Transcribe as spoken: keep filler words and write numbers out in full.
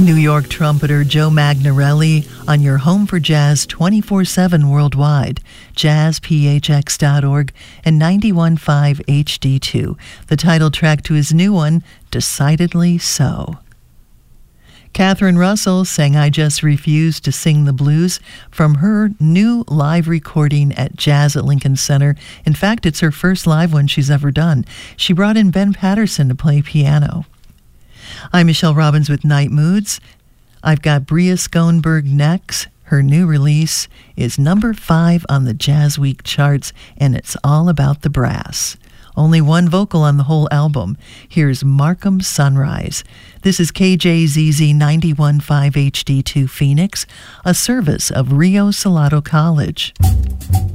New York trumpeter Joe Magnarelli on your home for jazz twenty-four seven worldwide, jazz p h x dot org and ninety-one point five H D two, the title track to his new one, Decidedly So. Catherine Russell sang I Just Refuse to Sing the Blues from her new live recording at Jazz at Lincoln Center. In fact, it's her first live one she's ever done. She brought in Ben Patterson to play piano. I'm Michelle Robbins with Night Moods. I've got Bria Schoenberg next. Her new release is number five on the Jazz Week charts, and it's all about the brass. Only one vocal on the whole album. Here's Markham Sunrise. This is K J Z Z ninety-one point five H D two Phoenix, a service of Rio Salado College.